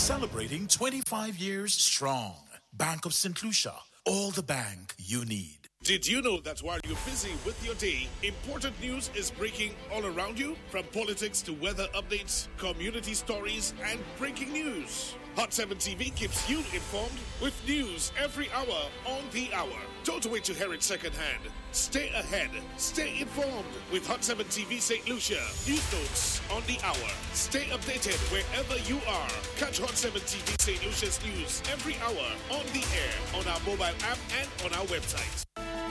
Celebrating 25 years strong. Bank of St. Lucia, all the bank you need. Did you know that while you're busy with your day, important news is breaking all around you? From politics to weather updates, community stories, and breaking news. Hot 7 TV keeps you informed with news every hour on the hour. Don't wait to hear it secondhand. Stay ahead. Stay informed with Hot 7 TV St. Lucia. News notes on the hour. Stay updated wherever you are. Catch Hot 7 TV St. Lucia's news every hour on the air, on our mobile app, and on our website.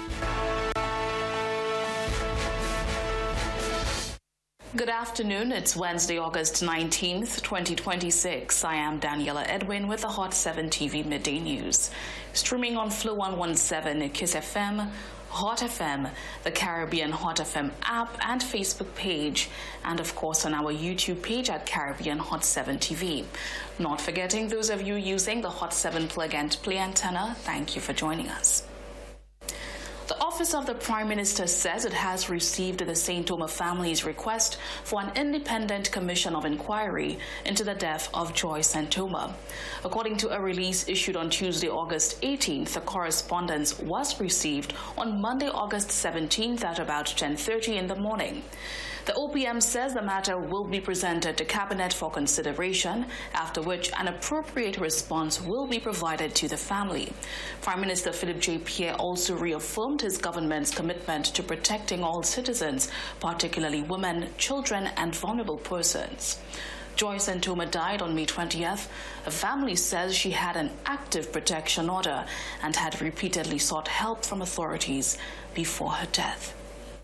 Good afternoon. It's Wednesday, August 19th, 2026. I am Daniela Edwin with the Hot 7 TV Midday News. Streaming on Flow 117, Kiss FM, Hot FM, the Caribbean Hot FM app and Facebook page, and of course on our YouTube page at Caribbean Hot 7 TV. Not forgetting those of you using the Hot 7 plug and play antenna, thank you for joining us. The Office of the Prime Minister says it has received the St. Omer family's request for an independent commission of inquiry into the death of Joy St. Omer. According to a release issued on Tuesday, August 18th, the correspondence was received on Monday, August 17th at about 10:30 in the morning. The OPM says the matter will be presented to Cabinet for consideration, after which an appropriate response will be provided to the family. Prime Minister Philip J. Pierre also reaffirmed his government's commitment to protecting all citizens, particularly women, children, and vulnerable persons. Joy St. Omer died on May 20th. Her family says she had an active protection order and had repeatedly sought help from authorities before her death.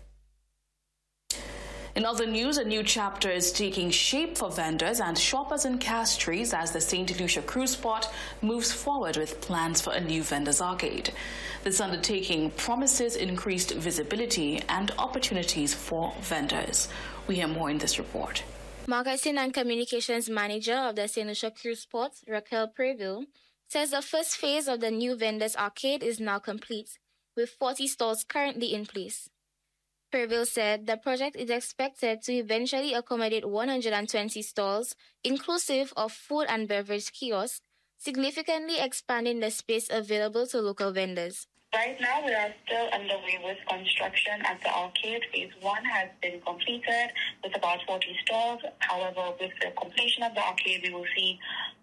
In other news, a new chapter is taking shape for vendors and shoppers in Castries as the St. Lucia Cruise Port moves forward with plans for a new vendors arcade. This undertaking promises increased visibility and opportunities for vendors. We hear more in this report. Marketing and Communications Manager of the St. Lucia Cruise Port, Raquel Preville, says the first phase of the new vendors arcade is now complete, with 40 stores currently in place. Preville said the project is expected to eventually accommodate 120 stalls, inclusive of food and beverage kiosks, significantly expanding the space available to local vendors. Right now, we are still underway with construction at the arcade. Phase 1 has been completed with about 40 stalls. However, with the completion of the arcade, we will see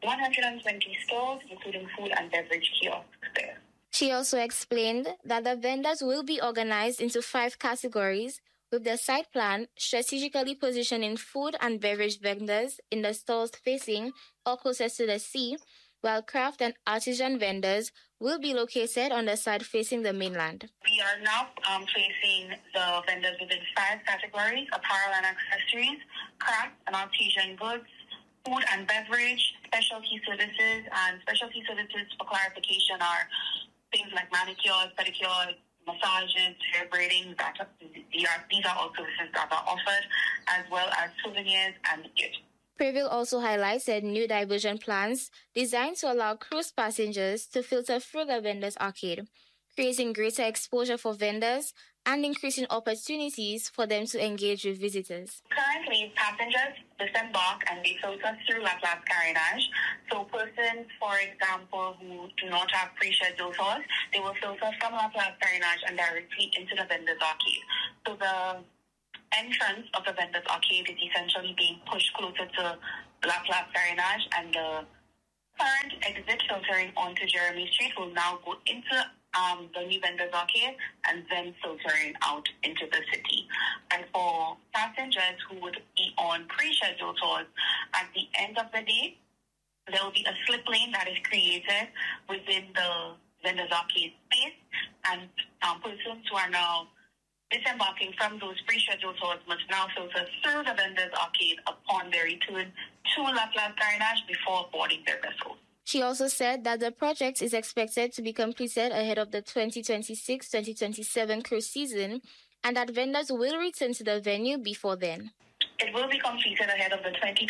120 stalls, including food and beverage kiosks there. She also explained that the vendors will be organized into 5 categories, with the site plan strategically positioning food and beverage vendors in the stalls facing or closest to the sea, while craft and artisan vendors will be located on the side facing the mainland. We are now placing the vendors within 5 categories: apparel and accessories, craft and artisan goods, food and beverage, specialty services. And specialty services, for clarification, are things like manicures, pedicures, massages, hair braiding. These are all services that are offered, as well as souvenirs and gifts. Preville also highlighted new diversion plans designed to allow cruise passengers to filter through the vendors arcade, creating greater exposure for vendors and increasing opportunities for them to engage with visitors. Currently, passengers disembark and they filter through La Place Carénage. So persons, for example, who do not have pre-scheduled tours, they will filter from La Place Carénage and directly into the vendors arcade. So the entrance of the vendors arcade is essentially being pushed closer to La Place Carénage, and the current exit filtering onto Jeremy Street will now go into the new vendors arcade and then filtering out into the city. And for passengers who would be on pre-scheduled tours, at the end of the day, there will be a slip lane that is created within the vendors arcade space, and persons who are now disembarking from those pre-scheduled tours must now filter through the vendors arcade upon their return to La Place Carénage before boarding their vessel. She also said that the project is expected to be completed ahead of the 2026-2027 cruise season and that vendors will return to the venue before then. It will be completed ahead of the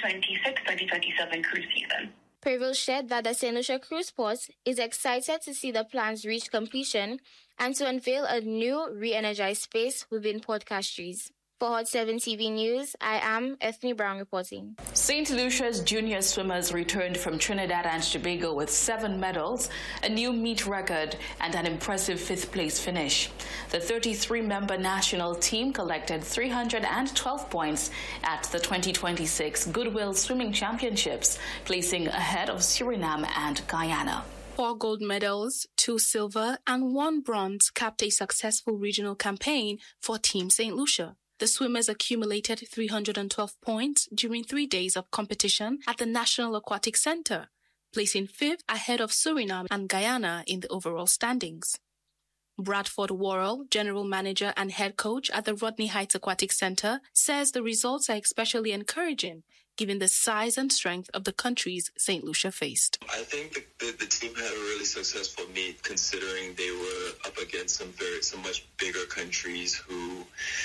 2026-2027 cruise season. Preville shared that the St. Lucia Cruise Port is excited to see the plans reach completion and to unveil a new re-energized space within Port Castries. For Hot 7 TV News, I am Ethne Brown reporting. St. Lucia's junior swimmers returned from Trinidad and Tobago with 7 medals, a new meet record, and an impressive 5th-place finish. The 33-member national team collected 312 points at the 2026 Goodwill Swimming Championships, placing ahead of Suriname and Guyana. 4 gold medals, 2 silver, and 1 bronze capped a successful regional campaign for Team St. Lucia. The swimmers accumulated 312 points during 3 days of competition at the National Aquatic Center, placing 5th ahead of Suriname and Guyana in the overall standings. Bradford Worrell, general manager and head coach at the Rodney Heights Aquatic Center, says the results are especially encouraging given the size and strength of the countries St. Lucia faced. I think the team had a really successful meet considering they were up against some much bigger countries who,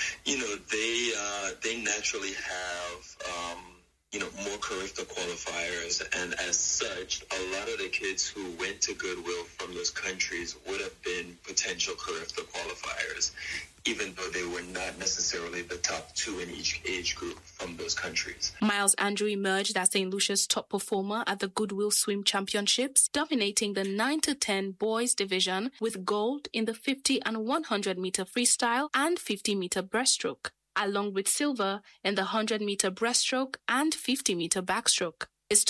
they naturally have, more Carifta qualifiers, and as such, a lot of the kids who went to Goodwill from those countries would have been potential Carifta qualifiers, even though they were not necessarily the top 2 in each age group from those countries. Miles Andrew emerged as St. Lucia's top performer at the Goodwill Swim Championships, dominating the 9-10 boys division with gold in the 50 and 100-meter freestyle and 50-meter breaststroke, along with silver in the 100-meter breaststroke and 50-meter backstroke. His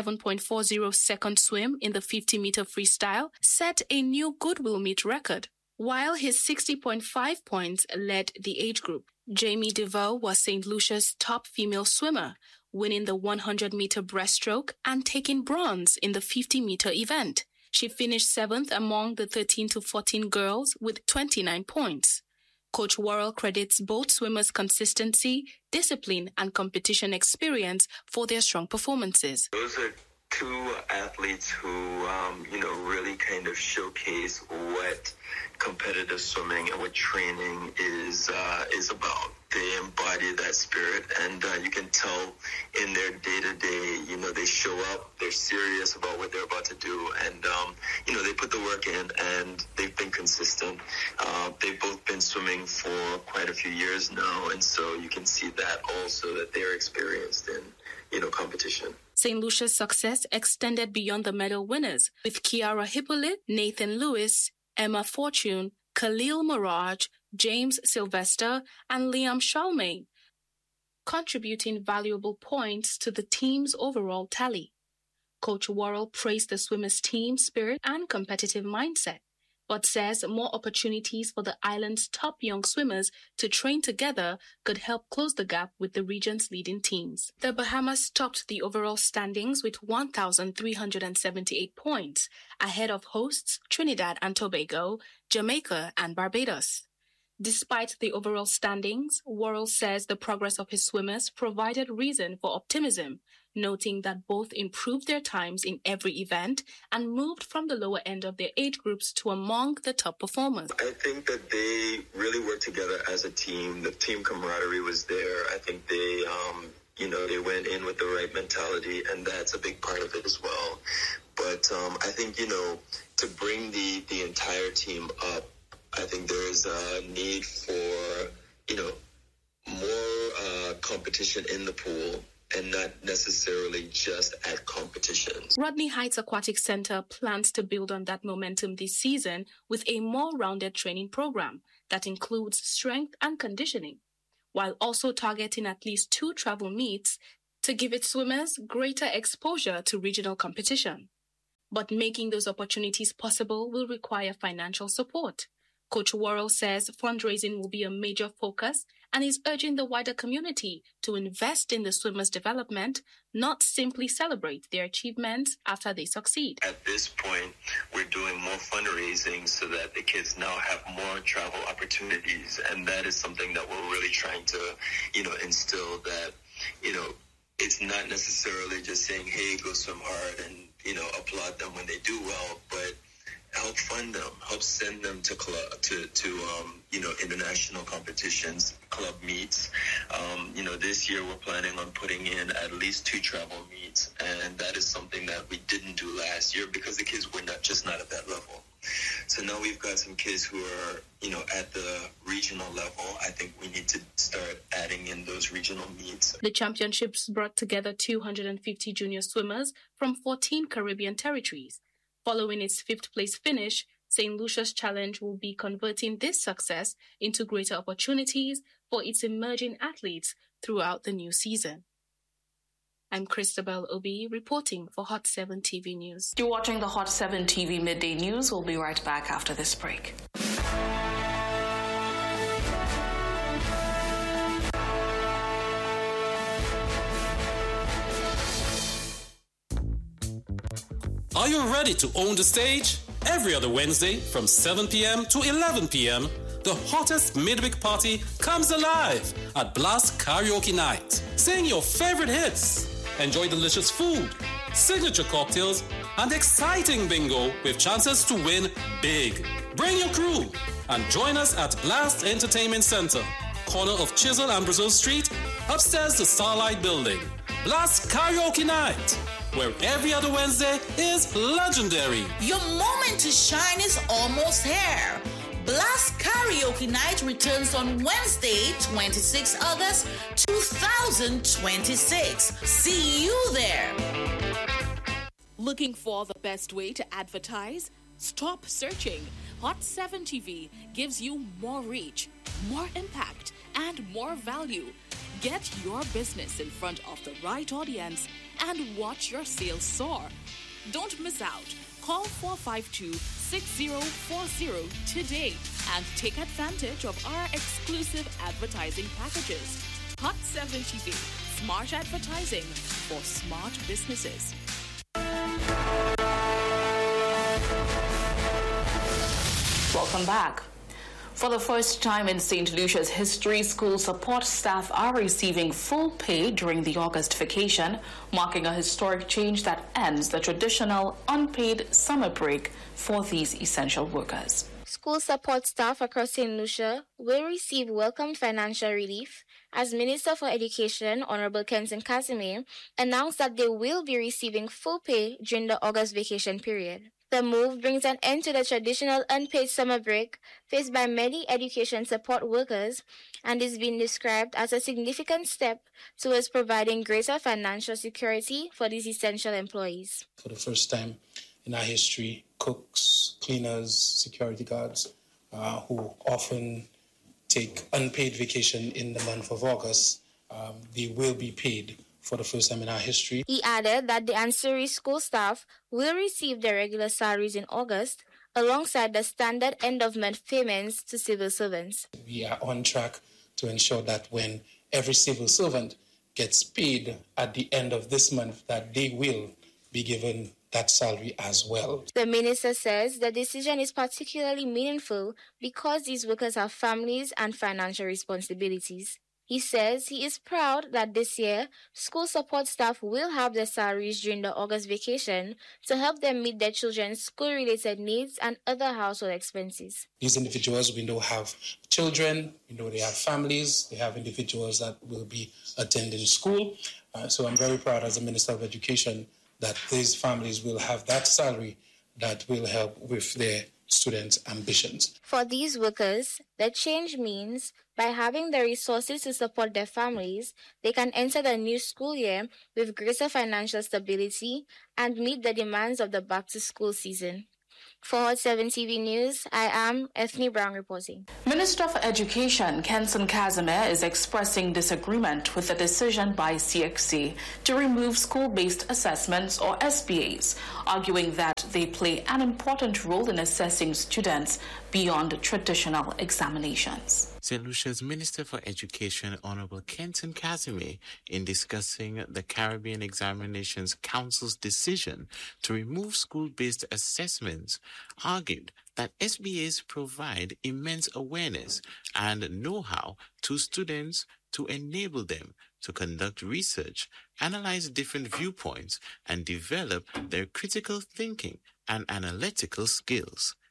27.40 second swim in the 50-meter freestyle set a new Goodwill meet record, while his 60.5 points led the age group. Jamie DeVoe was St. Lucia's top female swimmer, winning the 100-meter breaststroke and taking bronze in the 50-meter event. She finished 7th among the 13 to 14 girls with 29 points. Coach Worrell credits both swimmers' consistency, discipline, and competition experience for their strong performances. Those are 2 athletes who, really kind of showcase what competitive swimming and what training is about. They embody that spirit, and you can tell in their day-to-day, they show up, they're serious about what they're about to do, and, they put the work in, and they've been consistent. They've both been swimming for quite a few years now, and so you can see that also, that they're experienced in, competition. St. Lucia's success extended beyond the medal winners, with Kiara Hippolyte, Nathan Lewis, Emma Fortune, Khalil Mirage, James Sylvester, and Liam Charlemagne, contributing valuable points to the team's overall tally. Coach Worrell praised the swimmers' team spirit and competitive mindset, but says more opportunities for the island's top young swimmers to train together could help close the gap with the region's leading teams. The Bahamas topped the overall standings with 1,378 points, ahead of hosts Trinidad and Tobago, Jamaica, and Barbados. Despite the overall standings, Worrell says the progress of his swimmers provided reason for optimism, noting that both improved their times in every event and moved from the lower end of their age groups to among the top performers. I think that they really worked together as a team. The team camaraderie was there. I think they, they went in with the right mentality, and that's a big part of it as well. But I think, to bring the entire team up, I think there is a need for, more competition in the pool, and not necessarily just at competitions. Rodney Heights Aquatic Center plans to build on that momentum this season with a more rounded training program that includes strength and conditioning, while also targeting at least 2 travel meets to give its swimmers greater exposure to regional competition. But making those opportunities possible will require financial support. Coach Worrell says fundraising will be a major focus and is urging the wider community to invest in the swimmers' development, not simply celebrate their achievements after they succeed. At this point, we're doing more fundraising so that the kids now have more travel opportunities, and that is something that we're really trying to, instill that, it's not necessarily just saying, hey, go swim hard and, applaud them when they do well, but help fund them, help send them to international competitions, club meets. This year we're planning on putting in at least 2 travel meets, and that is something that we didn't do last year because the kids were not at that level. So So now we've got some kids who are, at the regional level. I think we need to start adding in those regional meets. The championships brought together 250 junior swimmers from 14 Caribbean territories. Following its fifth-place finish, St. Lucia's Challenge will be converting this success into greater opportunities for its emerging athletes throughout the new season. I'm Christabel Obi reporting for Hot 7 TV News. You're watching the Hot 7 TV Midday News. We'll be right back after this break. Are you ready to own the stage? Every other Wednesday from 7 p.m. to 11 p.m., the hottest midweek party comes alive at Blast Karaoke Night. Sing your favorite hits. Enjoy delicious food, signature cocktails, and exciting bingo with chances to win big. Bring your crew and join us at Blast Entertainment Center, corner of Chisel and Brazil Street, upstairs the Starlight Building. Blast Karaoke Night, where every other Wednesday is legendary. Your moment to shine is almost here. Blast Karaoke Night returns on Wednesday, 26 August 2026. See you there. Looking for the best way to advertise? Stop searching. Hot 7 TV gives you more reach, more impact, and more value. Get your business in front of the right audience and watch your sales soar. Don't miss out. Call 452-6040 today and take advantage of our exclusive advertising packages. Hot 7 TV, smart advertising for smart businesses. Welcome back. For the first time in St. Lucia's history, school support staff are receiving full pay during the August vacation, marking a historic change that ends the traditional unpaid summer break for these essential workers. School support staff across St. Lucia will receive welcome financial relief as Minister for Education, Honorable Kenson Casimir, announced that they will be receiving full pay during the August vacation period. The move brings an end to the traditional unpaid summer break faced by many education support workers and is being described as a significant step towards providing greater financial security for these essential employees. For the first time in our history, cooks, cleaners, security guards, who often take unpaid vacation in the month of August, they will be paid for the first time in our history. He added that the ancillary school staff will receive their regular salaries in August alongside the standard end-of-month payments to civil servants. We are on track to ensure that when every civil servant gets paid at the end of this month, that they will be given that salary as well. The minister says the decision is particularly meaningful because these workers have families and financial responsibilities. He says he is proud that this year, school support staff will have their salaries during the August vacation to help them meet their children's school-related needs and other household expenses. These individuals, we know, have children, we know they have families, they have individuals that will be attending school. So I'm very proud as a Minister of Education that these families will have that salary that will help with their students' ambitions. For these workers, the change means by having the resources to support their families, they can enter the new school year with greater financial stability and meet the demands of the back-to-school season. For Hot 7 TV News, I am Ethne Brown reporting. Minister for Education, Kenson Casimir, is expressing disagreement with the decision by CXC to remove school-based assessments or SBAs, arguing that they play an important role in assessing students beyond traditional examinations. St. Lucia's Minister for Education, Honorable Kenson Casimir, in discussing the Caribbean Examinations Council's decision to remove school-based assessments, argued that SBAs provide immense awareness and know-how to students to enable them to conduct research, analyze different viewpoints, and develop their critical thinking and analytical skills.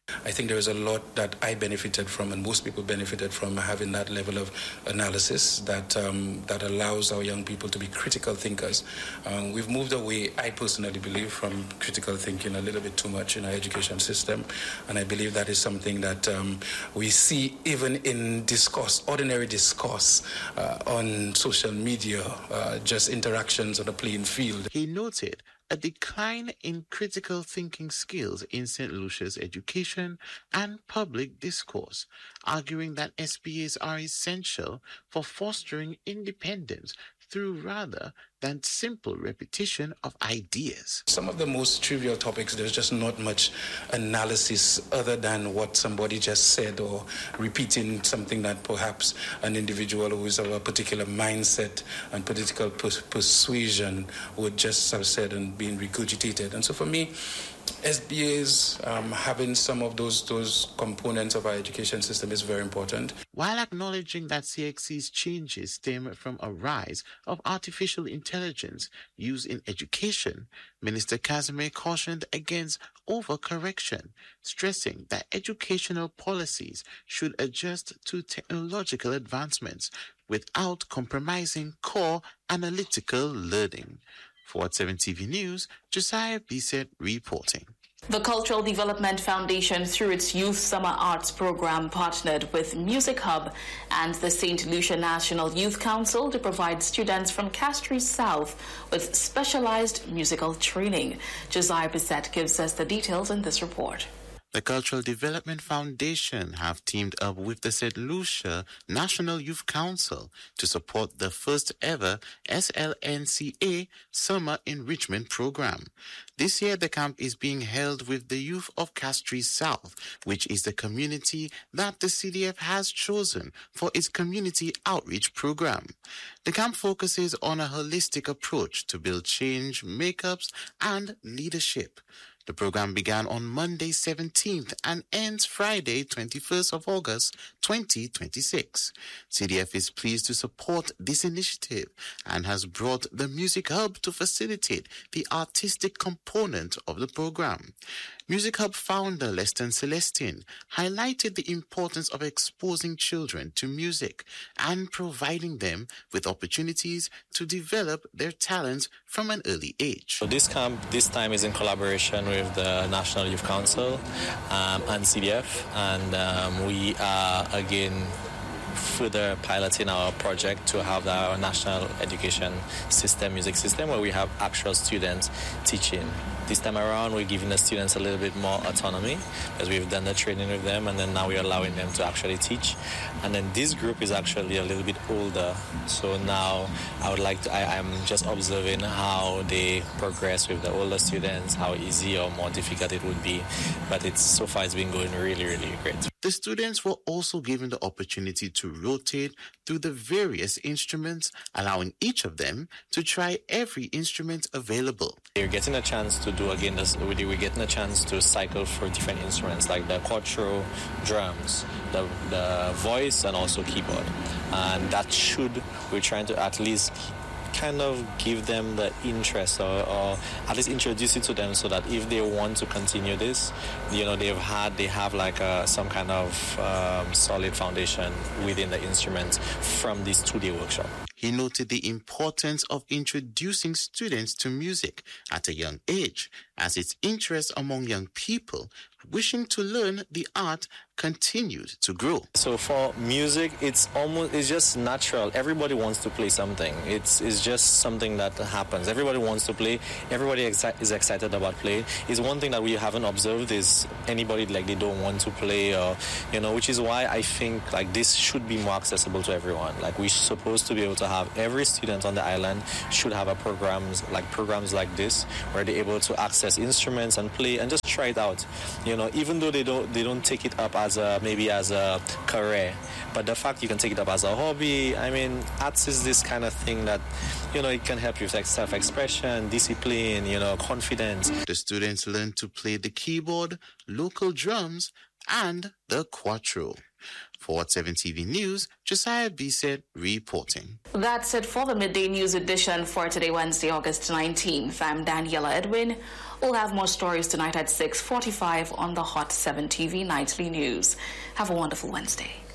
I think there is a lot that I benefited from, and most people benefited from having that level of analysis that that allows our young people to be critical thinkers. We've moved away, I personally believe, from critical thinking a little bit too much in our education system, and I believe that is something that we see even in discourse, ordinary discourse on social media, just interactions on a playing field. He noted a decline in critical thinking skills in St. Lucia's education and public discourse, arguing that SPAs are essential for fostering independence through rather than simple repetition of ideas. Some of the most trivial topics, there's just not much analysis other than what somebody just said, or repeating something that perhaps an individual who is of a particular mindset and political persuasion would just have said and been regurgitated. And so for me, SBAs having some of those components of our education system is very important. While acknowledging that CXC's changes stem from a rise of artificial intelligence used in education, Minister Casimir cautioned against overcorrection, stressing that educational policies should adjust to technological advancements without compromising core analytical learning. For Hot 7 TV News, Josiah Bissett reporting. The Cultural Development Foundation, through its Youth Summer Arts Program, partnered with Music Hub and the St. Lucia National Youth Council to provide students from Castries South with specialized musical training. Josiah Bissett gives us the details in this report. The Cultural Development Foundation have teamed up with the St. Lucia National Youth Council to support the first ever SLNCA Summer Enrichment Program. This year, the camp is being held with the youth of Castries South, which is the community that the CDF has chosen for its community outreach program. The camp focuses on a holistic approach to build change, makeups, and leadership. The program began on Monday 17th and ends Friday 21st of August 2026. CDF is pleased to support this initiative and has brought the Music Hub to facilitate the artistic component of the program. Music Hub founder Leston Celestine highlighted the importance of exposing children to music and providing them with opportunities to develop their talents from an early age. So this camp this time is in collaboration with the National Youth Council and CDF, and we are again further piloting our project to have our national education system, music system, where we have actual students teaching. This time around, we're giving the students a little bit more autonomy because we've done the training with them, and then now we're allowing them to actually teach. And then this group is actually a little bit older. So now I'm just observing how they progress with the older students, how easy or more difficult it would be. But so far it's been going really, really great. The students were also given the opportunity to rotate through the various instruments, allowing each of them to try every instrument available. They're getting a chance to do again this. We're getting a chance to cycle for different instruments like the quattro, drums, the voice, and also keyboard. And we're trying to at least kind of give them the interest or at least introduce it to them so that if they want to continue this, they have like some kind of solid foundation within the instruments from this 2-day workshop. He noted the importance of introducing students to music at a young age, as its interest among young people wishing to learn the art continued to grow. So for music, it's just natural. Everybody wants to play something. It's just something that happens. Everybody wants to play. Everybody is excited about playing. It's one thing that we haven't observed is anybody they don't want to play, or which is why I think this should be more accessible to everyone. We're supposed to be able to have every student on the island should have programs like this where they're able to access instruments and play and just try it out. Even though they don't take it up as a career, but the fact you can take it up as a hobby. I mean, arts is this kind of thing that it can help you with self-expression, discipline, confidence. The students learned to play the keyboard, local drums, and the Quattro. For Hot 7 TV News, Josiah Bisset reporting. That's it for the Midday News edition for today, Wednesday, August 19th. I'm Daniela Edwin. We'll have more stories tonight at 6:45 on the Hot 7 TV Nightly News. Have a wonderful Wednesday.